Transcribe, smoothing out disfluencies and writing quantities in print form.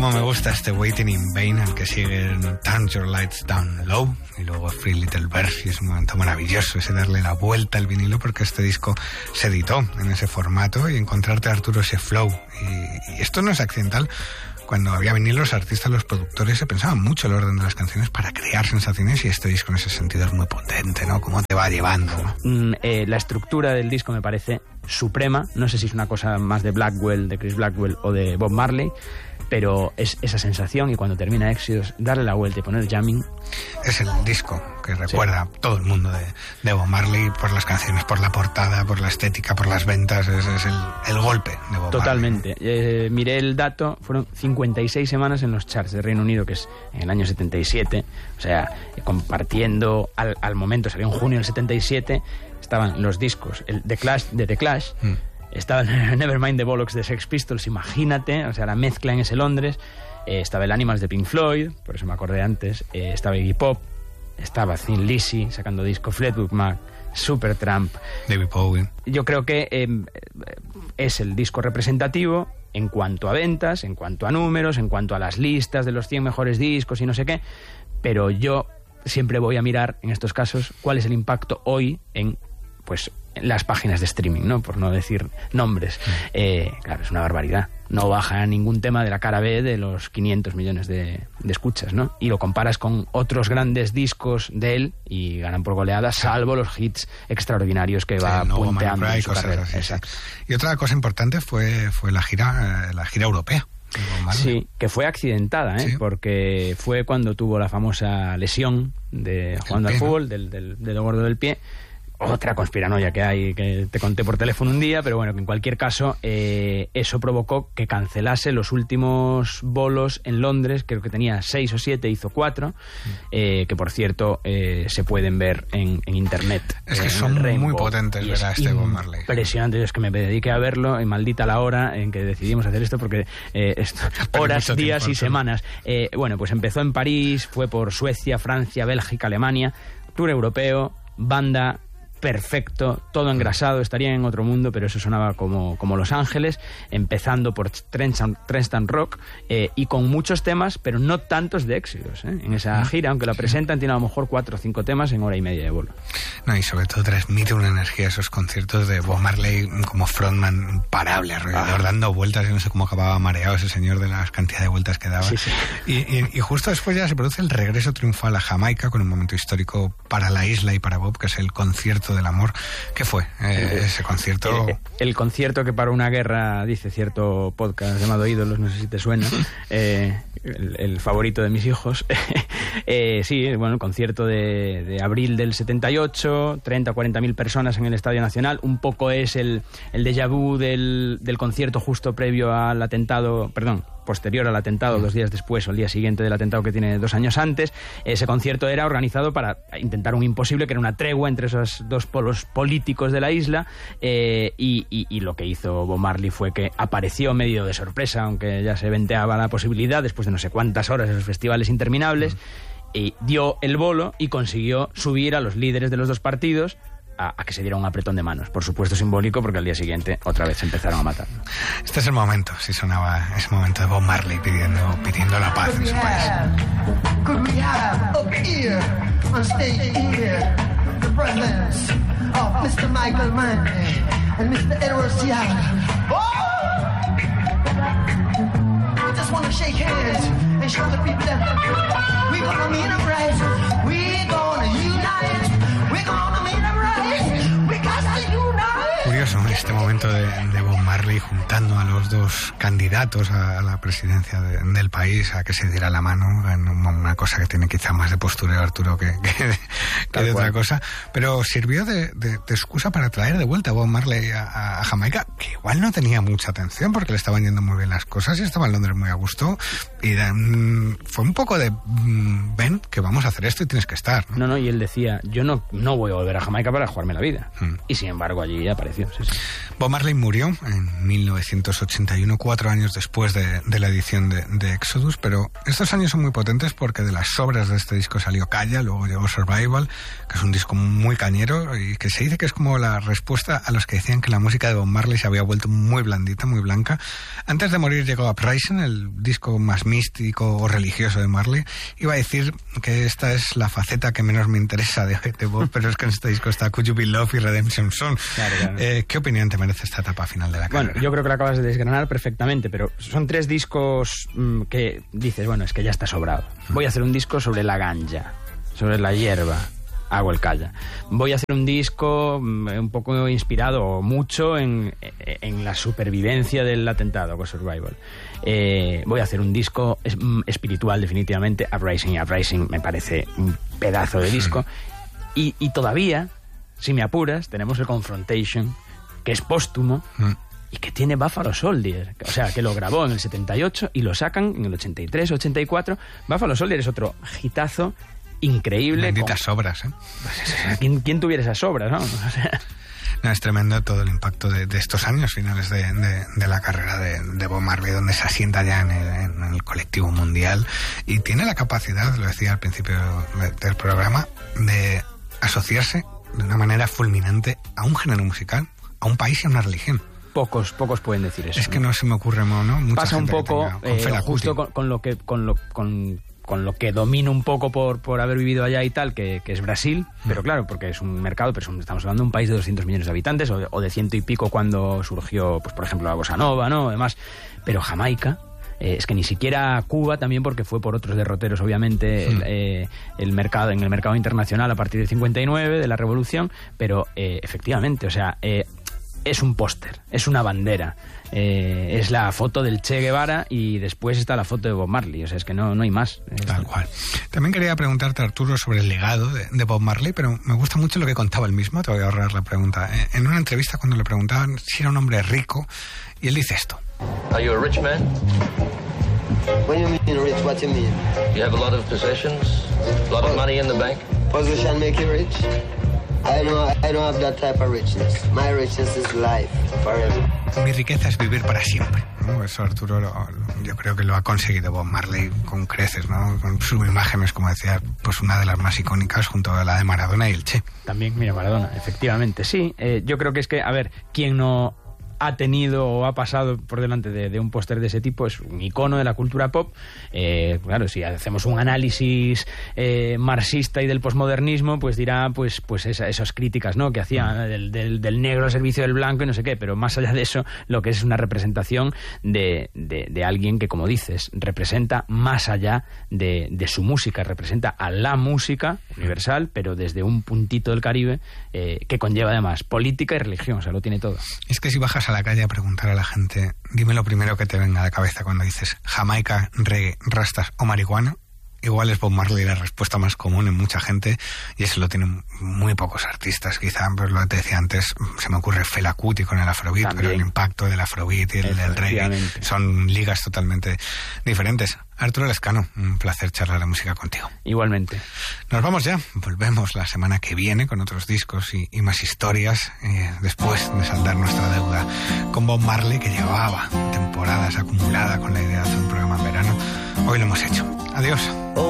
Cómo me gusta este Waiting in Vain, al que sigue Turn Your Lights Down Low y luego Free Little Birds, y es un momento maravilloso ese darle la vuelta al vinilo, porque este disco se editó en ese formato y encontrarte, Arturo, ese flow. Y esto no es accidental. Cuando había vinilo, los artistas, los productores se pensaban mucho el orden de las canciones para crear sensaciones, y este disco en ese sentido es muy potente, ¿no? Cómo te va llevando, ¿no? La estructura del disco me parece suprema. No sé si es una cosa más de Blackwell, de Chris Blackwell o de Bob Marley, pero es esa sensación, y cuando termina Exodus, darle la vuelta y poner jamming. Es el disco que recuerda a todo el mundo de Bob Marley, por las canciones, por la portada, por la estética, por las ventas. Es el golpe de Bob Totalmente. Marley. Miré el dato, fueron 56 semanas en los charts de Reino Unido, que es en el año 77, o sea, compartiendo al momento, salió en junio del 77, estaban los discos, el The Clash, estaba el Nevermind the Bollocks de Sex Pistols, imagínate, o sea, la mezcla en ese Londres. Estaba el Animals de Pink Floyd, por eso me acordé antes. Estaba Iggy Pop, estaba Thin Lizzy sacando disco, Fleetwood Mac, Supertramp, David Bowie. Yo creo que es el disco representativo en cuanto a ventas, en cuanto a números, en cuanto a las listas de los 100 mejores discos y no sé qué, pero yo siempre voy a mirar en estos casos cuál es el impacto hoy en las páginas de streaming, ¿no? Por no decir nombres. Claro, es una barbaridad. No baja ningún tema de la cara B de los 500 millones de escuchas, ¿no? Y lo comparas con otros grandes discos de él y ganan por goleada, salvo los hits extraordinarios que va punteando en su carrera. Exacto. Y otra cosa importante fue la gira europea. Sí, que fue accidentada, ¿eh? Sí. Porque fue cuando tuvo la famosa lesión de jugando al fútbol, del dedo gordo del pie. Otra conspiranoia que hay, que te conté por teléfono un día, pero bueno, que en cualquier caso eso provocó que cancelase los últimos bolos en Londres. Creo que tenía 6 o 7, hizo 4, que por cierto se pueden ver en internet. Es que son muy potentes, ¿verdad? Bob Marley. Impresionante. Yo es que me dediqué a verlo, y maldita la hora en que decidimos hacer esto, porque horas, días y semanas. Bueno, pues empezó en París, fue por Suecia, Francia, Bélgica, Alemania, tour europeo, banda perfecto, todo engrasado, estaría en otro mundo, pero eso sonaba como Los Ángeles, empezando por Trenchtown Rock, y con muchos temas, pero no tantos de éxitos, en esa gira, aunque la presentan, tiene a lo mejor 4 o 5 temas en hora y media de vuelo. No, y sobre todo transmite una energía esos conciertos de Bob Marley como frontman imparable alrededor, dando vueltas. Yo no sé cómo acababa mareado ese señor de las cantidades de vueltas que daba. Sí. Y justo después ya se produce el regreso triunfal a Jamaica, con un momento histórico para la isla y para Bob, que es el concierto del amor. ¿Qué fue ese concierto? El concierto que paró una guerra, dice cierto podcast llamado Ídolos, no sé si te suena, el favorito de mis hijos. Sí, bueno, el concierto de abril del 78, 30 o 40.000 personas en el Estadio Nacional. Un poco es el déjà vu del concierto justo previo al atentado, posterior al atentado, 2 días después o el día siguiente del atentado, que tiene 2 años antes. Ese concierto era organizado para intentar un imposible, que era una tregua entre esos dos polos políticos de la isla, y lo que hizo Bob Marley fue que apareció medio de sorpresa, aunque ya se venteaba la posibilidad, después de no sé cuántas horas, esos festivales interminables, y dio el bolo y consiguió subir a los líderes de los dos partidos a que se diera un apretón de manos. Por supuesto simbólico, porque al día siguiente otra vez se empezaron a matar. Este es el momento, si sonaba ese momento de Bob Marley pidiendo la paz en su país. Could we have up here on stage here the presence of Mr. Michael Manley and Mr. Edward Seattle. Oh! I just want to shake hands and show the people that we're gonna meet them right. We're gonna unite. We're gonna meet them right. We got to unite. Curioso este momento de Bob Marley juntando a los dos candidatos a la presidencia del país, a que se diera la mano, en una cosa que tiene quizá más de postureo, Arturo, que de otra cosa, pero sirvió de excusa para traer de vuelta a Bob Marley a Jamaica, que igual no tenía mucha atención porque le estaban yendo muy bien las cosas y estaba en Londres muy a gusto, y fue un poco de ven, que vamos a hacer esto y tienes que estar, ¿no? No, y él decía, yo no voy a volver a Jamaica para jugarme la vida, y sin embargo allí apareció. Sí. Bob Marley murió en 1981, 4 años después de la edición de Exodus, pero estos años son muy potentes porque de las sobras de este disco salió Calla, luego llegó Survival, que es un disco muy cañero y que se dice que es como la respuesta a los que decían que la música de Bob Marley se había vuelto muy blandita, muy blanca. Antes de morir llegó Uprising, el disco más místico o religioso de Marley. Iba a decir que esta es la faceta que menos me interesa de Bob, pero es que en este disco está Could You Be Love y Redemption Song. Claro. ¿Qué opinión te merece esta etapa final de la carrera? Bueno, yo creo que la acabas de desgranar perfectamente, pero son 3 discos que dices, bueno, es que ya está sobrado. Voy a hacer un disco sobre la ganja, sobre la hierba, hago el Calla. Voy a hacer un disco un poco inspirado o mucho en la supervivencia del atentado con Survival. Voy a hacer un disco espiritual, definitivamente. Uprising me parece un pedazo de disco. Y todavía, si me apuras, tenemos el Confrontation, que es póstumo y que tiene Buffalo Soldier, o sea, que lo grabó en el 78 y lo sacan en el 83, 84. Buffalo Soldier es otro hitazo increíble. Benditas sobras, ¿eh? ¿Quién tuviera esas sobras, no? O sea... No, es tremendo todo el impacto de estos años finales de la carrera de Bob Marley, donde se asienta ya en el colectivo mundial y tiene la capacidad, lo decía al principio del programa, de asociarse de una manera fulminante a un género musical, a un país y a una religión. Pocos pueden decir eso. Es que no se me ocurre, ¿no? Mucha pasa un poco justo con lo que domino un poco por haber vivido allá y tal, que es Brasil, pero claro, porque es un mercado, pero estamos hablando de un país de 200 millones de habitantes, o de 100 y pico cuando surgió, pues por ejemplo, la bossa nova, ¿no? Además, pero Jamaica... es que ni siquiera Cuba, también porque fue por otros derroteros, obviamente, en el mercado internacional a partir del 59, de la Revolución, pero efectivamente, o sea, es un póster, es una bandera, es la foto del Che Guevara y después está la foto de Bob Marley, o sea, es que no hay más. Tal cual. También quería preguntarte, Arturo, sobre el legado de Bob Marley, pero me gusta mucho lo que contaba él mismo, te voy a ahorrar la pregunta. En una entrevista, cuando le preguntaban si era un hombre rico, y él dice esto. Are you a rich man? When you mean rich, what you mean? You have a lot of possessions, a lot of money in the bank. Position make you rich? I don't have that type of richness. My richness is life, forever. Mi riqueza es vivir para siempre, ¿no? Eso Arturo yo creo que lo ha conseguido Bob Marley con creces, ¿no? Con sus imágenes, como decía, pues una de las más icónicas junto a la de Maradona y el Che. También, mira, Maradona, efectivamente, sí. Yo creo que es que, a ver, ¿quién no ha tenido o ha pasado por delante de un póster de ese tipo? Es un icono de la cultura pop. Claro, si hacemos un análisis marxista y del posmodernismo, pues dirá pues esas críticas, ¿no?, que hacía del negro al servicio del blanco y no sé qué, pero más allá de eso, lo que es una representación de alguien que, como dices, representa más allá de su música, representa a la música universal, pero desde un puntito del Caribe, que conlleva además política y religión, o sea, lo tiene todo. Es que si bajas a la calle a preguntar a la gente, dime lo primero que te venga a la cabeza cuando dices Jamaica, reggae, rastas o marihuana, igual es Bob Marley la respuesta más común en mucha gente, y eso lo tienen muy pocos artistas. Quizá, pues lo que te decía antes, se me ocurre Fela Kuti con el Afrobeat, también. Pero el impacto del Afrobeat y el del reggae son ligas totalmente diferentes. Arturo Lescano, un placer charlar de música contigo. Igualmente. Nos vamos ya, volvemos la semana que viene con otros discos y más historias, después de saldar nuestra deuda con Bob Marley, que llevaba temporadas acumulada con la idea de hacer un programa en verano. Hoy lo hemos hecho. Adiós.